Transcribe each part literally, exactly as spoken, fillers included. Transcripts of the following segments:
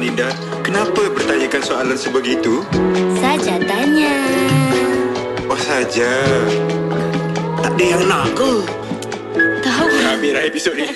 Linda, kenapa bertanyakan soalan sebegitu? Saja tanya. Oh saja. Tak ada yang nak ke? Tahu. Habis dah episod ni.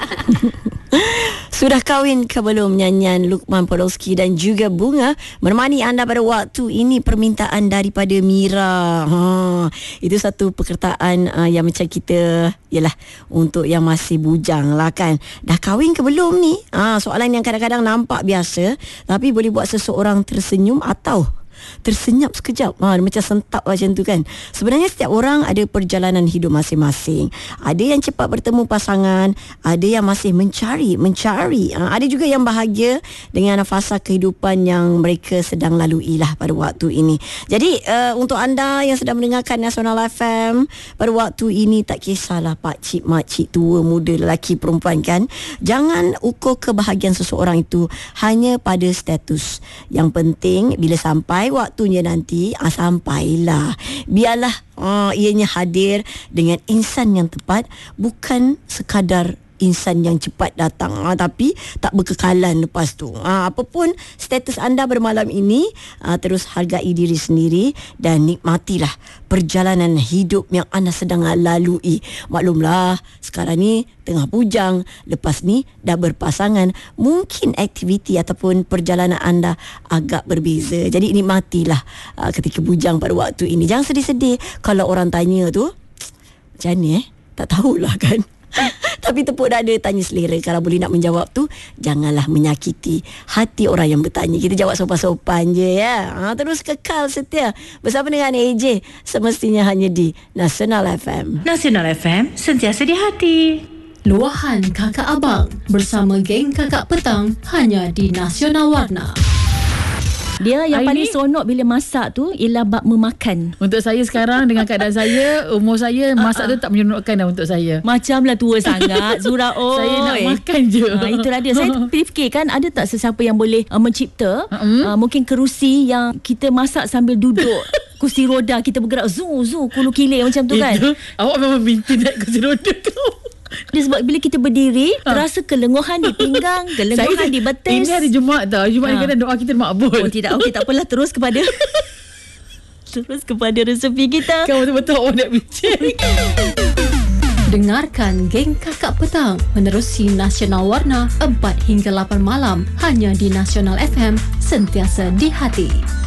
Sudah kahwin ke belum nyanyian Luqman Podolski dan juga Bunga menemani anda pada waktu ini? Permintaan daripada Mira. Ha, itu satu perkataan uh, yang macam kita, yalah, untuk yang masih bujang lah kan. Dah kahwin ke belum ni? Ha, soalan yang kadang-kadang nampak biasa tapi boleh buat seseorang tersenyum atau tersenyap sekejap. Ha, macam sentap macam tu kan. Sebenarnya setiap orang ada perjalanan hidup masing-masing. Ada yang cepat bertemu pasangan, ada yang masih mencari, mencari. Ha, ada juga yang bahagia dengan fasa kehidupan yang mereka sedang lalui lah pada waktu ini. Jadi uh, untuk anda yang sedang mendengarkan Nasional F M pada waktu ini, tak kisahlah pakcik, makcik, tua, muda, lelaki, perempuan kan. Jangan ukur kebahagiaan seseorang itu hanya pada status. Yang penting bila sampai waktunya nanti, ah, sampailah. Biarlah ah, ianya hadir dengan insan yang tepat, bukan sekadar insan yang cepat datang, ha, tapi tak berkekalan lepas tu. Ha, apapun status anda bermalam ini, ha, terus hargai diri sendiri dan nikmatilah perjalanan hidup yang anda sedang lalui. Maklumlah, sekarang ni tengah bujang, lepas ni dah berpasangan, mungkin aktiviti ataupun perjalanan anda agak berbeza. Jadi nikmatilah ha, ketika bujang pada waktu ini. Jangan sedih-sedih kalau orang tanya tu, macam ni eh, tak tahulah kan. Tapi tepuk dada, tanya selera. Kalau boleh nak menjawab tu, janganlah menyakiti hati orang yang bertanya. Kita jawab sopan-sopan je ya. Ha, terus kekal setia bersama dengan A J, semestinya hanya di Nasional F M. Nasional F M, sentiasa di hati. Luahan kakak abang bersama geng kakak petang hanya di Nasional Warna. Dia yang Hari paling ni, seronok bila masak tu ialah bab memakan. untuk saya sekarang dengan keadaan saya, umur saya, masak tu tak menyeronokkan dah untuk saya. Macamlah tua sangat Zura. Oh, Saya nak makan je. Ha, itulah dia. Saya fikir kan, ada tak sesiapa yang boleh uh, mencipta Mm. uh, mungkin kerusi yang kita masak sambil duduk. Kursi roda kita bergerak zu zu kulu kilir macam tu kan. Itu, awak memang minta naik kursi roda kau. Dia sebab bila kita berdiri terasa kelenguhan di pinggang, kelenguhan di betis. Ini hari Jumaat tau. Jumaat Ha. kadang doa kita makbul. Oh tidak, okey tak apalah, terus kepada terus kepada resepi kita. Kau betul-betul awak nak bincang. Dengarkan geng kakak petang menerusi Nasional Warna empat hingga lapan malam hanya di Nasional F M, sentiasa di hati.